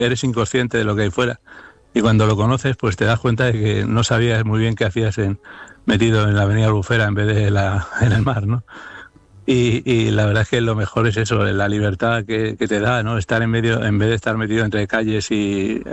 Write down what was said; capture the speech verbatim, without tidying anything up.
eres inconsciente de lo que hay fuera. Y cuando lo conoces, pues te das cuenta de que no sabías muy bien qué hacías en, metido en la avenida Albufera en vez de la, en el mar, ¿no? Y, y la verdad es que lo mejor es eso, la libertad que, que te da, ¿no? Estar en medio, en vez de estar metido entre calles y